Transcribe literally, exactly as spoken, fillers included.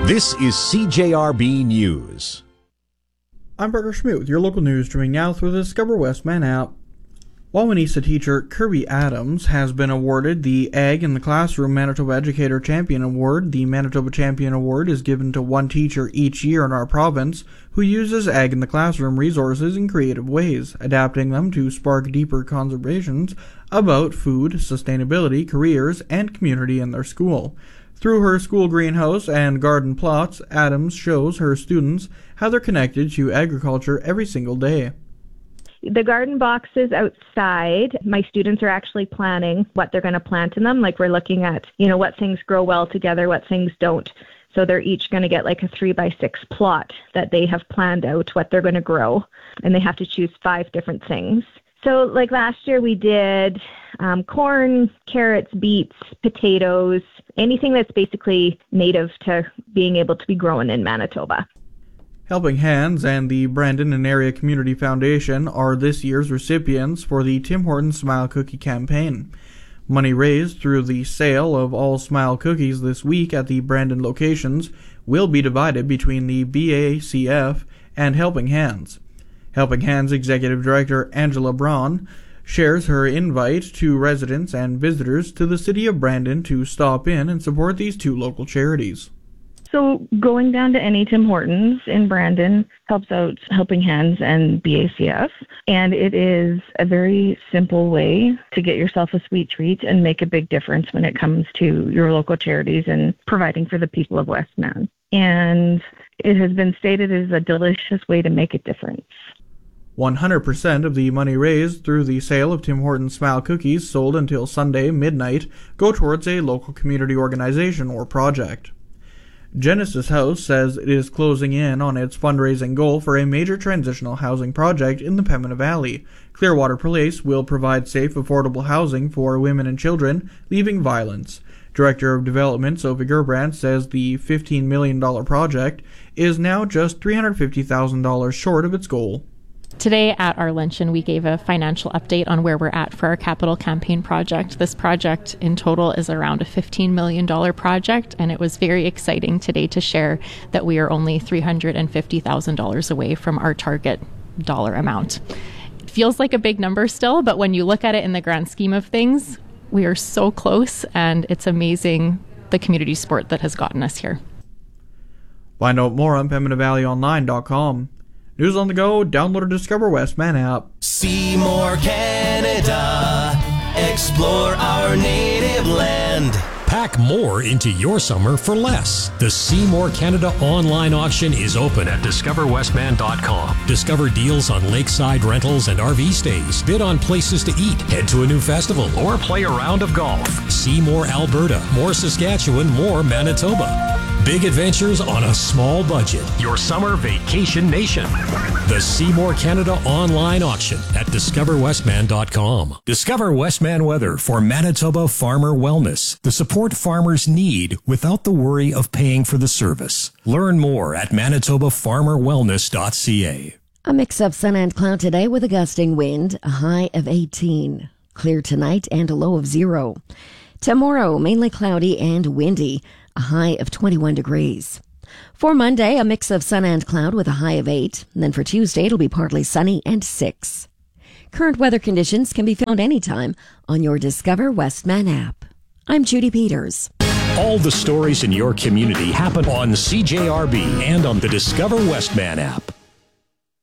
This is C J R B News. I'm Parker Schmidt with your local news, streaming now through the Discover Westman app. Wawanesa teacher Kirby Adams has been awarded the Ag in the Classroom Manitoba Educator Champion Award. The Manitoba Champion Award is given to one teacher each year in our province who uses Ag in the Classroom resources in creative ways, adapting them to spark deeper conversations about food, sustainability, careers, and community in their school. Through her school greenhouse and garden plots, Adams shows her students how they're connected to agriculture every single day. The garden boxes outside, my students are actually planning what they're going to plant in them. Like we're looking at, you know, what things grow well together, what things don't. So they're each going to get like a three by six plot that they have planned out what they're going to grow. And they have to choose five different things. So like last year we did um, corn, carrots, beets, potatoes, anything that's basically native to being able to be grown in Manitoba. Helping Hands and the Brandon and Area Community Foundation are this year's recipients for the Tim Hortons Smile Cookie campaign. Money raised through the sale of all Smile cookies this week at the Brandon locations will be divided between the B A C F and Helping Hands. Helping Hands Executive Director Angela Braun shares her invite to residents and visitors to the city of Brandon to stop in and support these two local charities. So going down to any Tim Hortons in Brandon helps out Helping Hands and B A C F, and it is a very simple way to get yourself a sweet treat and make a big difference when it comes to your local charities and providing for the people of Westman. And it has been stated as a delicious way to make a difference. one hundred percent of the money raised through the sale of Tim Hortons Smile cookies sold until Sunday midnight go towards a local community organization or project. Genesis House says it is closing in on its fundraising goal for a major transitional housing project in the Pembina Valley. Clearwater Place will provide safe, affordable housing for women and children leaving violence. Director of Development Sophie Gerbrandt says the fifteen million dollars project is now just three hundred fifty thousand dollars short of its goal. Today at our luncheon, we gave a financial update on where we're at for our capital campaign project. This project in total is around a fifteen million dollars project, and it was very exciting today to share that we are only three hundred fifty thousand dollars away from our target dollar amount. It feels like a big number still, but when you look at it in the grand scheme of things, we are so close, and it's amazing the community support that has gotten us here. Find out more on Pembina Valley Online dot com. News on the go, download the Discover Westman app. See more Canada. Explore our native land. Pack more into your summer for less. The See More Canada online auction is open at discover westman dot com. Discover deals on lakeside rentals and R V stays. Bid on places to eat. Head to a new festival or play a round of golf. See more Alberta, more Saskatchewan, more Manitoba. Big adventures on a small budget. Your summer vacation nation. The See More Canada online auction at discover westman dot com. Discover Westman weather for Manitoba farmer wellness. The support farmers need without the worry of paying for the service. Learn more at manitoba farmer wellness dot c a. A mix of sun and cloud today with a gusting wind, a high of eighteen. Clear tonight and a low of zero. Tomorrow, mainly cloudy and windy, a high of twenty-one degrees. For Monday, a mix of sun and cloud with a high of eight. And then for Tuesday, it'll be partly sunny and six. Current weather conditions can be found anytime on your Discover Westman app. I'm Judy Peters. All the stories in your community happen on C J R B and on the Discover Westman app.